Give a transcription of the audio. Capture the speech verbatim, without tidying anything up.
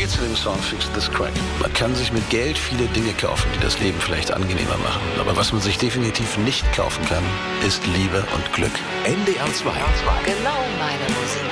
geht's in dem Song Fix This Crack? Man kann sich mit Geld viele Dinge kaufen, die das Leben vielleicht angenehmer machen. Aber was man sich definitiv nicht kaufen kann, ist Liebe und Glück. N D R zwei. Genau meine Musik.